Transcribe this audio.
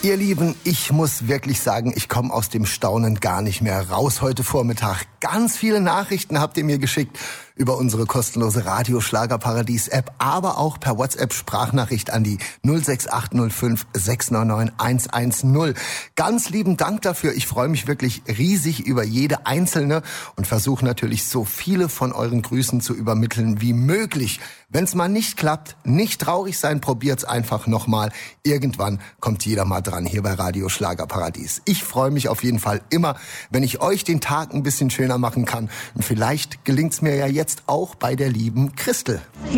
Ihr Lieben, ich muss wirklich sagen, ich komme aus dem Staunen gar nicht mehr raus heute Vormittag. Ganz viele Nachrichten habt ihr mir geschickt über unsere kostenlose Radio-Schlagerparadies-App, aber auch per WhatsApp-Sprachnachricht an die 06805 699 110. Ganz lieben Dank dafür. Ich freue mich wirklich riesig über jede einzelne und versuche natürlich so viele von euren Grüßen zu übermitteln wie möglich. Wenn es mal nicht klappt, nicht traurig sein, probiert's einfach nochmal. Irgendwann kommt jeder mal dran hier bei Radio Schlagerparadies. Ich freue mich auf jeden Fall immer, wenn ich euch den Tag ein bisschen schöner machen kann. Und vielleicht gelingt's mir ja jetzt auch bei der lieben Christel.